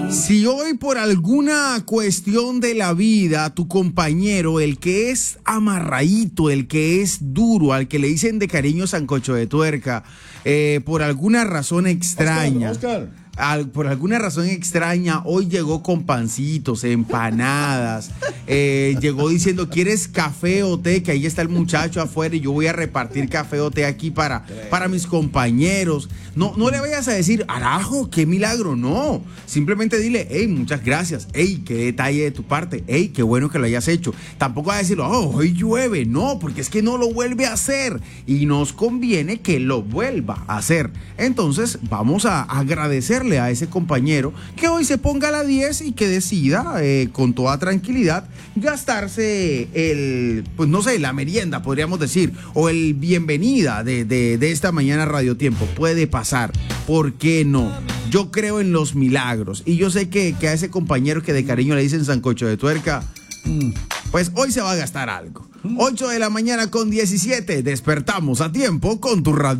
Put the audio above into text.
Si hoy por alguna cuestión de la vida tu compañero, el que es amarradito, el que es duro, al que le dicen de cariño sancocho de tuerca, por alguna razón extraña, por alguna razón extraña, hoy llegó con pancitos, empanadas, llegó diciendo, ¿quieres café o té? Que ahí está el muchacho afuera y yo voy a repartir café o té aquí para mis compañeros. No le vayas a decir, arajo, qué milagro, no. Simplemente dile, hey, muchas gracias, hey, qué detalle de tu parte, hey, qué bueno que lo hayas hecho. Tampoco vas a decirlo, oh, hoy llueve, no, porque es que no lo vuelve a hacer y nos conviene que lo vuelva a hacer. Entonces, vamos a agradecerle a ese compañero que hoy se ponga a la 10 y que decida con toda tranquilidad gastarse pues no sé, la merienda, podríamos decir, o el bienvenida de esta mañana Radio Tiempo. Puede pasar, ¿por qué no? Yo creo en los milagros y yo sé que a ese compañero que de cariño le dicen sancocho de tuerca, pues hoy se va a gastar algo. 8 de la mañana con 17, despertamos a tiempo con tu radio.